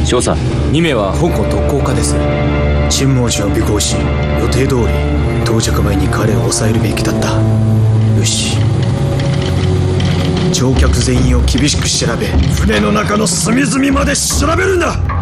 少佐、2名は香港特攻家です。 陳毛寺を尾行し、予定通り到着前に彼を抑えるべきだった。よし、乗客全員を厳しく調べ、船の中の隅々まで調べるんだ。